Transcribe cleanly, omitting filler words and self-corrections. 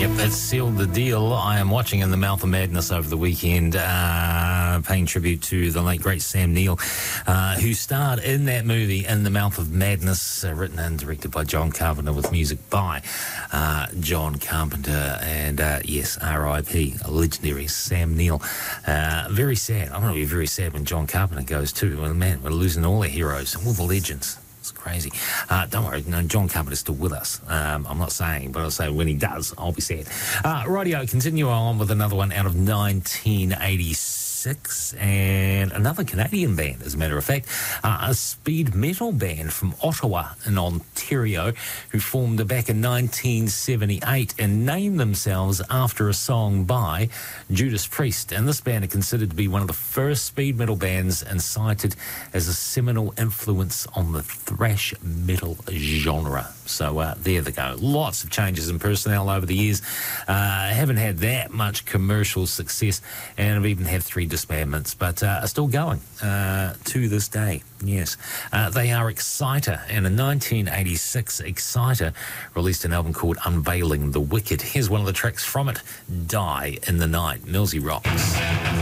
Yep, that's sealed the deal. I am watching In the Mouth of Madness over the weekend, paying tribute to the late, great Sam Neill, who starred in that movie, In the Mouth of Madness, written and directed by John Carpenter with music by John Carpenter. And yes, R.I.P., legendary Sam Neill. Very sad. I'm going to be very sad when John Carpenter goes too. Well, man, we're losing all the heroes, all the legends. It's crazy. Don't worry, no, John Carpenter's still with us. I'm not saying, but I'll say when he does, I'll be sad. Rightio, continue on with another one out of 1986. And another Canadian band, as a matter of fact, a speed metal band from Ottawa in Ontario, who formed back in 1978 and named themselves after a song by Judas Priest. And this band are considered to be one of the first speed metal bands and cited as a seminal influence on the thrash metal genre. So there they go. Lots of changes in personnel over the years. Haven't had that much commercial success, and have even had 3 disbandments, but are still going to this day. Yes. They are Exciter, and in 1986, Exciter released an album called Unveiling the Wicked. Here's one of the tracks from it, Die in the Night. Millsy rocks.